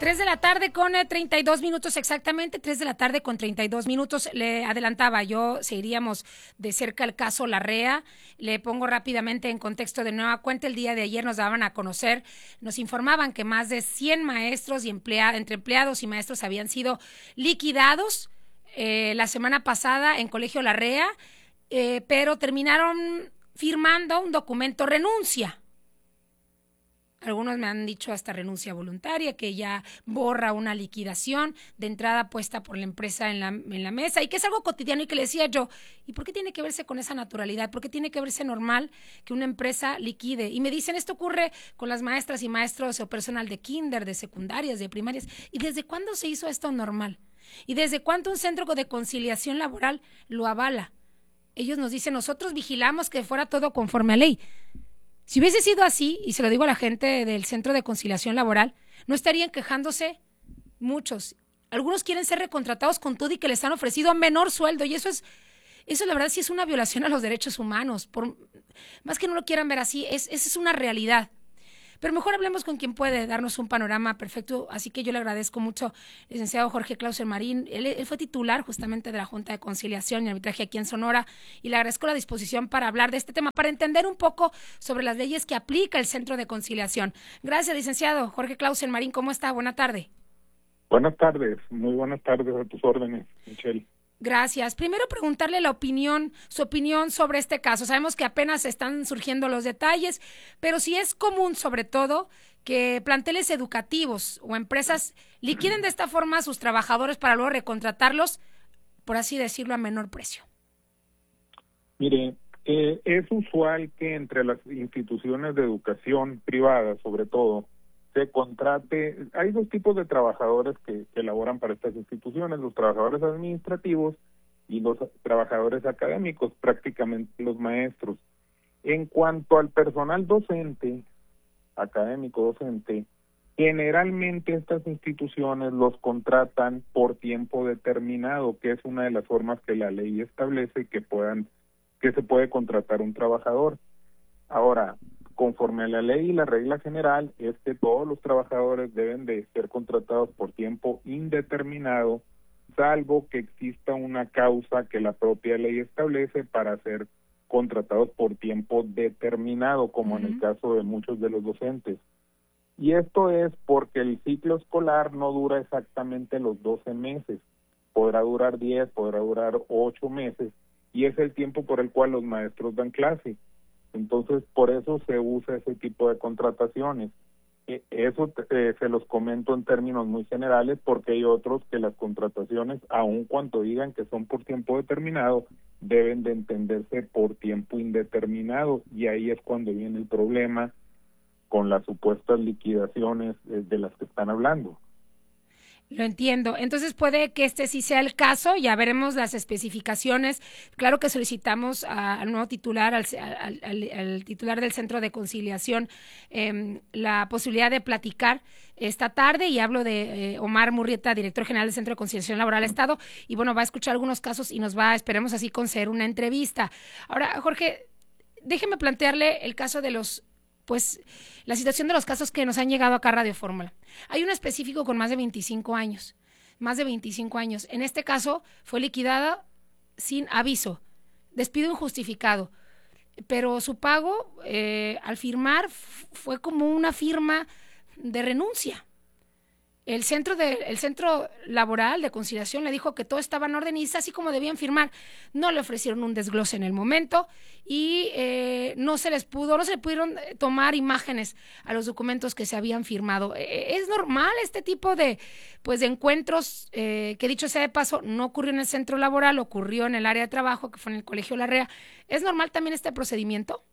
3 de la tarde con 32 minutos exactamente, 3 de la tarde con 32 minutos. Le adelantaba yo, seguiríamos de cerca el caso Larrea. Le pongo rápidamente en contexto de nueva cuenta. El día de ayer nos daban a conocer, nos informaban que más de 100 maestros y entre empleados y maestros habían sido liquidados la semana pasada en Colegio Larrea, pero terminaron firmando un documento renuncia. Algunos me han dicho hasta renuncia voluntaria, que ya borra una liquidación de entrada puesta por la empresa en la mesa, y que es algo cotidiano, y que le decía yo, ¿y por qué tiene que verse con esa naturalidad? ¿Por qué tiene que verse normal que una empresa liquide? Y me dicen, esto ocurre con las maestras y maestros o personal de kinder, de secundarias, de primarias. ¿Y desde cuándo se hizo esto normal? ¿Y desde cuándo un centro de conciliación laboral lo avala? Ellos nos dicen, nosotros vigilamos que fuera todo conforme a ley. Si hubiese sido así, y se lo digo a la gente del Centro de Conciliación Laboral, no estarían quejándose muchos. Algunos quieren ser recontratados con todo y que les han ofrecido menor sueldo, y eso la verdad sí es una violación a los derechos humanos. Por más que no lo quieran ver así, esa es una realidad. Pero mejor hablemos con quien puede darnos un panorama perfecto, así que yo le agradezco mucho, licenciado Jorge Clausen Marín. Él fue titular justamente de la Junta de Conciliación y Arbitraje aquí en Sonora, y le agradezco la disposición para hablar de este tema, para entender un poco sobre las leyes que aplica el Centro de Conciliación. Gracias, licenciado Jorge Clausen Marín. ¿Cómo está? Buena tarde. Buenas tardes, muy buenas tardes, a tus órdenes, Michelle. Gracias. Primero preguntarle su opinión sobre este caso. Sabemos que apenas están surgiendo los detalles, pero sí es común, sobre todo, que planteles educativos o empresas liquiden de esta forma a sus trabajadores para luego recontratarlos, por así decirlo, a menor precio. Mire, es usual que entre las instituciones de educación privadas, sobre todo, se contrate. Hay dos tipos de trabajadores que laboran para estas instituciones: los trabajadores administrativos y los trabajadores académicos, prácticamente los maestros. En cuanto al personal docente, académico docente, generalmente estas instituciones los contratan por tiempo determinado, que es una de las formas que la ley establece que se puede contratar un trabajador. Ahora, conforme a la ley y la regla general, es que todos los trabajadores deben de ser contratados por tiempo indeterminado, salvo que exista una causa que la propia ley establece para ser contratados por tiempo determinado, como en el caso de muchos de los docentes. Y esto es porque el ciclo escolar no dura exactamente los 12 meses, podrá durar 10, podrá durar 8 meses, y es el tiempo por el cual los maestros dan clase. Entonces, por eso se usa ese tipo de contrataciones. Eso se los comento en términos muy generales, porque hay otros que las contrataciones, aun cuando digan que son por tiempo determinado, deben de entenderse por tiempo indeterminado, y ahí es cuando viene el problema con las supuestas liquidaciones de las que están hablando. Lo entiendo. Entonces puede que este sí sea el caso, ya veremos las especificaciones. Claro que solicitamos al nuevo titular, al titular del Centro de Conciliación, la posibilidad de platicar esta tarde, y hablo de Omar Murrieta, director general del Centro de Conciliación Laboral Estado, y bueno, va a escuchar algunos casos y nos va, esperemos así, conceder una entrevista. Ahora, Jorge, déjeme plantearle el caso de la situación de los casos que nos han llegado acá a Radio Fórmula. Hay uno específico con más de 25 años. En este caso fue liquidada sin aviso, despido injustificado, pero su pago al firmar fue como una firma de renuncia. El centro laboral de conciliación le dijo que todo estaba en orden y es así como debían firmar. No le ofrecieron un desglose en el momento y no se le pudieron tomar imágenes a los documentos que se habían firmado. ¿Es normal este tipo de encuentros que, dicho sea de paso, no ocurrió en el centro laboral, ocurrió en el área de trabajo, que fue en el Colegio Larrea? ¿Es normal también este procedimiento?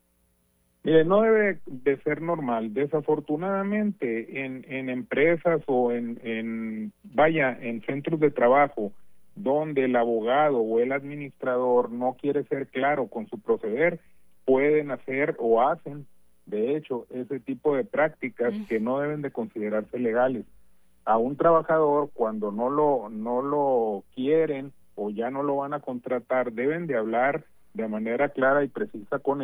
No debe de ser normal. Desafortunadamente, en empresas o en centros de trabajo donde el abogado o el administrador no quiere ser claro con su proceder, pueden hacer o hacen, de hecho, ese tipo de prácticas que no deben de considerarse legales. A un trabajador, cuando no lo quieren o ya no lo van a contratar, deben de hablar de manera clara y precisa con él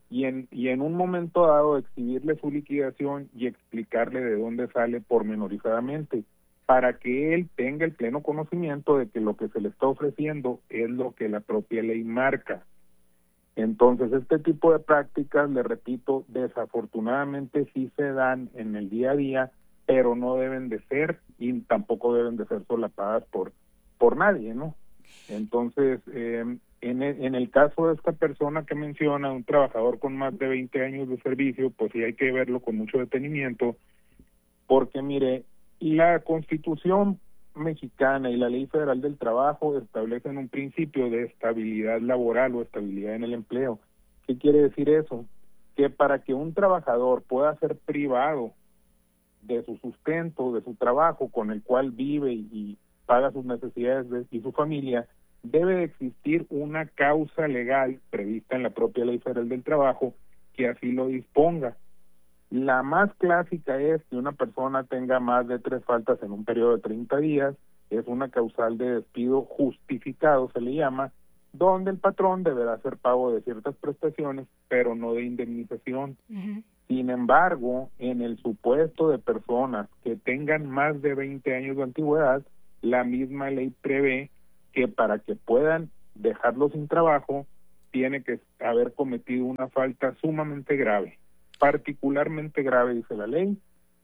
y en un momento dado exhibirle su liquidación y explicarle de dónde sale pormenorizadamente, para que él tenga el pleno conocimiento de que lo que se le está ofreciendo es lo que la propia ley marca. Entonces, este tipo de prácticas, le repito, desafortunadamente sí se dan en el día a día, pero no deben de ser y tampoco deben de ser solapadas por nadie, ¿no? Entonces, en el caso de esta persona que menciona, un trabajador con más de 20 años de servicio, pues sí hay que verlo con mucho detenimiento, porque mire, la Constitución mexicana y la Ley Federal del Trabajo establecen un principio de estabilidad laboral o estabilidad en el empleo. ¿Qué quiere decir eso? Que para que un trabajador pueda ser privado de su sustento, de su trabajo con el cual vive y paga sus necesidades y su familia, debe de existir una causa legal prevista en la propia Ley Federal del Trabajo que así lo disponga. La más clásica es que una persona tenga más de 3 faltas en un periodo de 30 días, es una causal de despido justificado, se le llama, donde el patrón deberá hacer pago de ciertas prestaciones, pero no de indemnización. Uh-huh. Sin embargo, en el supuesto de personas que tengan más de 20 años de antigüedad, la misma ley prevé que para que puedan dejarlo sin trabajo, tiene que haber cometido una falta sumamente grave, particularmente grave, dice la ley,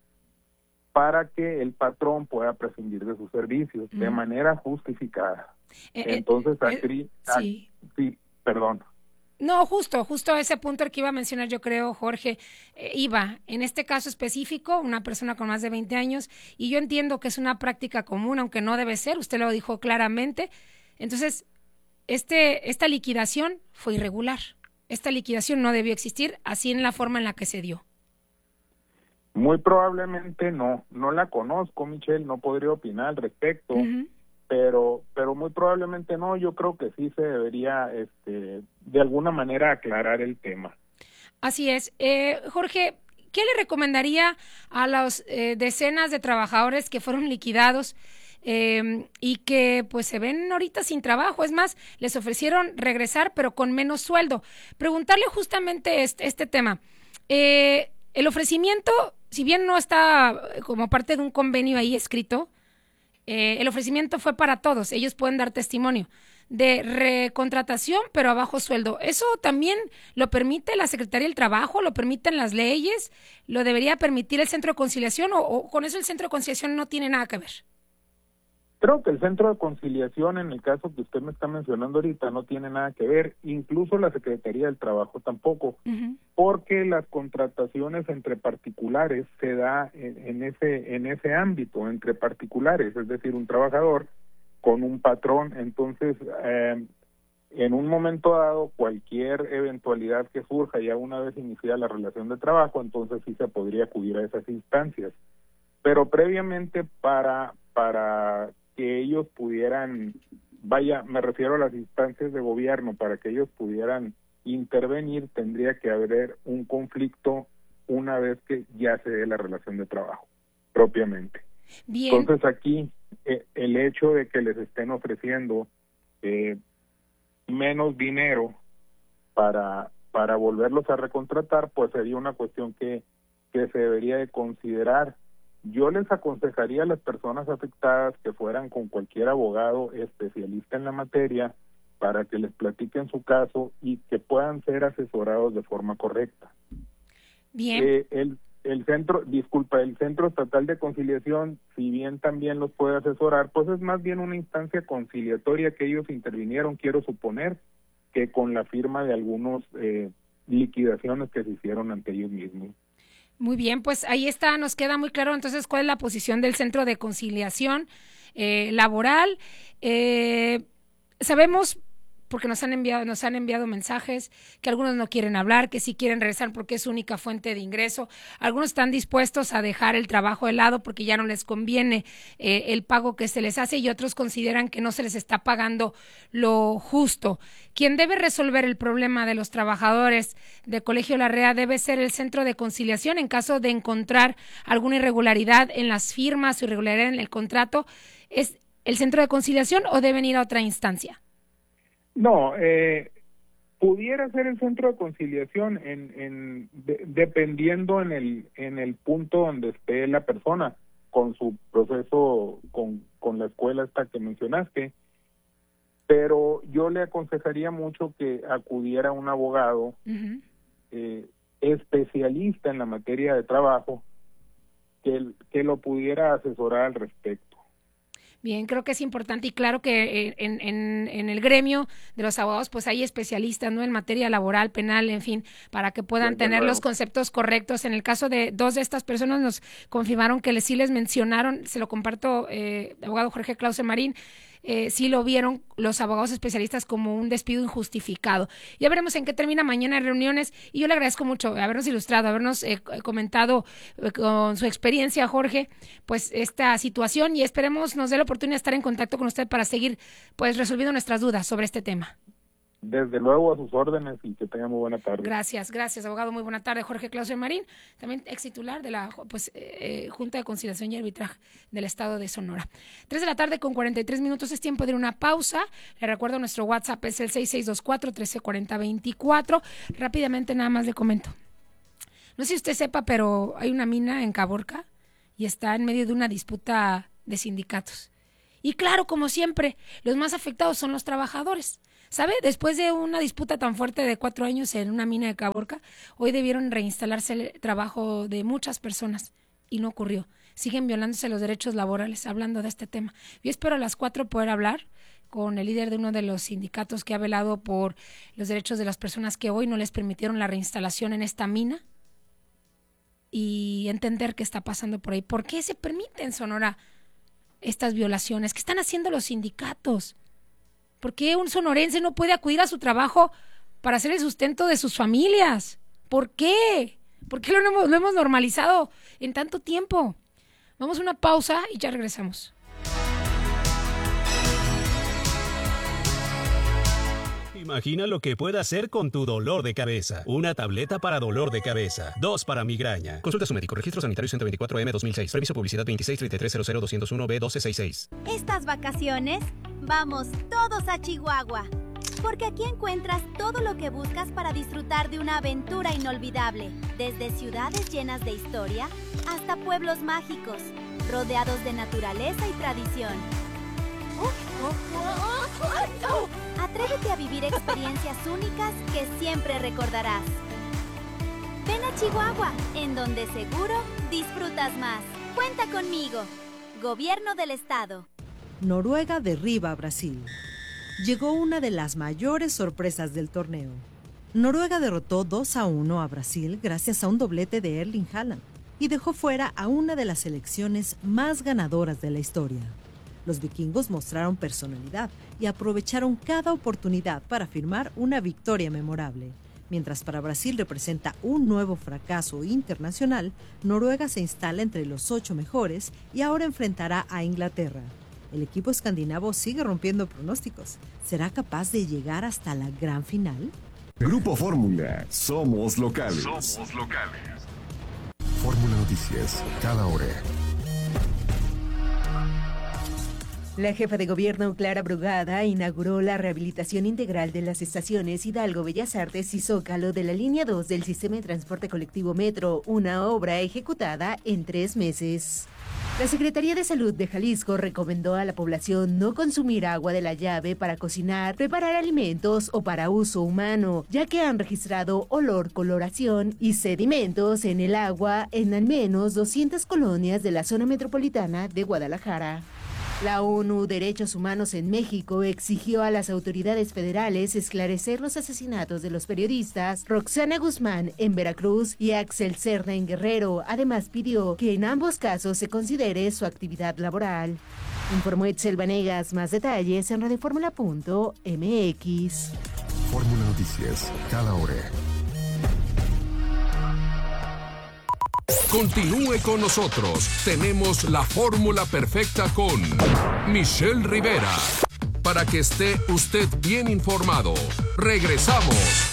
para que el patrón pueda prescindir de sus servicios de manera justificada. Entonces, sí, perdón. No, justo ese punto que iba a mencionar, yo creo, Jorge, iba, en este caso específico, una persona con más de 20 años, y yo entiendo que es una práctica común, aunque no debe ser, usted lo dijo claramente. Entonces, esta liquidación fue irregular. Esta liquidación no debió existir así en la forma en la que se dio. Muy probablemente no la conozco, Michelle, no podría opinar al respecto, uh-huh. pero muy probablemente no. Yo creo que sí se debería de alguna manera aclarar el tema. Así es. Jorge, ¿qué le recomendaría a las decenas de trabajadores que fueron liquidados y que pues se ven ahorita sin trabajo? Es más, les ofrecieron regresar pero con menos sueldo. Preguntarle justamente este tema. El ofrecimiento, si bien no está como parte de un convenio ahí escrito, el ofrecimiento fue para todos. Ellos pueden dar testimonio de recontratación pero a bajo sueldo. ¿Eso también lo permite la Secretaría del Trabajo? ¿Lo permiten las leyes? ¿Lo debería permitir el Centro de Conciliación o con eso el Centro de Conciliación no tiene nada que ver? Creo que el Centro de Conciliación, en el caso que usted me está mencionando ahorita, no tiene nada que ver, incluso la Secretaría del Trabajo tampoco, uh-huh. porque las contrataciones entre particulares se da en ese ámbito, entre particulares, es decir, un trabajador con un patrón. Entonces, en un momento dado, cualquier eventualidad que surja ya una vez iniciada la relación de trabajo, entonces sí se podría acudir a esas instancias. Pero previamente para que ellos pudieran, me refiero a las instancias de gobierno, para que ellos pudieran intervenir, tendría que haber un conflicto una vez que ya se dé la relación de trabajo, propiamente. Bien. Entonces aquí, el hecho de que les estén ofreciendo menos dinero para volverlos a recontratar, pues sería una cuestión que se debería de considerar. Yo les aconsejaría a las personas afectadas que fueran con cualquier abogado especialista en la materia para que les platiquen su caso y que puedan ser asesorados de forma correcta. Bien. El Centro Estatal de Conciliación, si bien también los puede asesorar, pues es más bien una instancia conciliatoria que ellos intervinieron, quiero suponer, que con la firma de algunos liquidaciones que se hicieron ante ellos mismos. Muy bien, pues ahí está, nos queda muy claro entonces cuál es la posición del Centro de Conciliación Laboral. Sabemos, porque nos han enviado mensajes, que algunos no quieren hablar, que sí quieren regresar porque es su única fuente de ingreso. Algunos están dispuestos a dejar el trabajo de lado porque ya no les conviene el pago que se les hace, y otros consideran que no se les está pagando lo justo. Quien debe resolver el problema de los trabajadores de Colegio Larrea debe ser el Centro de Conciliación en caso de encontrar alguna irregularidad en las firmas o irregularidad en el contrato. ¿Es el Centro de Conciliación o deben ir a otra instancia? No, pudiera ser el centro de conciliación dependiendo en el punto donde esté la persona con su proceso con la escuela esta que mencionaste, pero yo le aconsejaría mucho que acudiera a un abogado especialista en la materia de trabajo que lo pudiera asesorar al respecto. Bien, creo que es importante y claro que en el gremio de los abogados pues hay especialistas, ¿no?, en materia laboral, penal, en fin, para que puedan tener los conceptos correctos. En el caso de dos de estas personas nos confirmaron que sí les mencionaron, se lo comparto, abogado Jorge Clausen Marín, sí lo vieron los abogados especialistas como un despido injustificado. Ya veremos en qué termina mañana en reuniones y yo le agradezco mucho habernos ilustrado, habernos comentado con su experiencia, Jorge, pues esta situación y esperemos nos dé la oportunidad de estar en contacto con usted para seguir pues resolviendo nuestras dudas sobre este tema. Desde luego a sus órdenes y que tenga muy buena tarde. Gracias, abogado. Muy buena tarde, Jorge Clausen Marín, también ex titular de la Junta de Conciliación y Arbitraje del Estado de Sonora. 3:43 es tiempo de ir a una pausa. Le recuerdo nuestro WhatsApp es el 6624-1340-24. Rápidamente nada más le comento. No sé si usted sepa, pero hay una mina en Caborca y está en medio de una disputa de sindicatos. Y claro, como siempre, los más afectados son los trabajadores. ¿Sabe? Después de una disputa tan fuerte de 4 años en una mina de Caborca, hoy debieron reinstalarse el trabajo de muchas personas y no ocurrió. Siguen violándose los derechos laborales hablando de este tema. Yo espero a las 4 poder hablar con el líder de uno de los sindicatos que ha velado por los derechos de las personas que hoy no les permitieron la reinstalación en esta mina y entender qué está pasando por ahí. ¿Por qué se permite en Sonora estas violaciones? ¿Qué están haciendo los sindicatos? ¿Por qué un sonorense no puede acudir a su trabajo para hacer el sustento de sus familias? ¿Por qué? ¿Por qué lo hemos normalizado en tanto tiempo? Vamos a una pausa y ya regresamos. Imagina lo que puede hacer con tu dolor de cabeza. Una tableta para dolor de cabeza. 2 para migraña. Consulta a su médico. Registro sanitario 124M 2006. Permiso publicidad 2633000201B1266. Estas vacaciones, vamos todos a Chihuahua. Porque aquí encuentras todo lo que buscas para disfrutar de una aventura inolvidable. Desde ciudades llenas de historia hasta pueblos mágicos, rodeados de naturaleza y tradición. Atrévete a vivir experiencias únicas que siempre recordarás. Ven a Chihuahua, en donde seguro disfrutas más. Cuenta conmigo. Gobierno del Estado. Noruega derriba a Brasil. Llegó una de las mayores sorpresas del torneo. Noruega derrotó 2-1 a Brasil gracias a un doblete de Erling Haaland y dejó fuera a una de las selecciones más ganadoras de la historia. Los vikingos mostraron personalidad y aprovecharon cada oportunidad para firmar una victoria memorable. Mientras para Brasil representa un nuevo fracaso internacional, Noruega se instala entre los 8 mejores y ahora enfrentará a Inglaterra. El equipo escandinavo sigue rompiendo pronósticos. ¿Será capaz de llegar hasta la gran final? Grupo Fórmula. Somos locales. Fórmula Noticias. Cada hora. La jefa de gobierno, Clara Brugada, inauguró la rehabilitación integral de las estaciones Hidalgo, Bellas Artes y Zócalo de la línea 2 del sistema de transporte colectivo Metro, una obra ejecutada en 3 meses. La Secretaría de Salud de Jalisco recomendó a la población no consumir agua de la llave para cocinar, preparar alimentos o para uso humano, ya que han registrado olor, coloración y sedimentos en el agua en al menos 200 colonias de la zona metropolitana de Guadalajara. La ONU Derechos Humanos en México exigió a las autoridades federales esclarecer los asesinatos de los periodistas Roxana Guzmán en Veracruz y Axel Cerda en Guerrero. Además pidió que en ambos casos se considere su actividad laboral. Informó Etzel Vanegas. Más detalles en radioformula.mx. Fórmula Noticias. Cada hora. Continúe con nosotros. Tenemos la fórmula perfecta con Michelle Rivera. Para que esté usted bien informado. Regresamos.